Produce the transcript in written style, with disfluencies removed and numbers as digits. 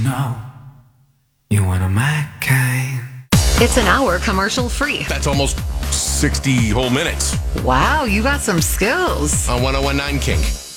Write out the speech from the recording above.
know you one of my kind. It's an hour commercial free. That's almost 60 whole minutes Wow, you got some skills. on 1019 King.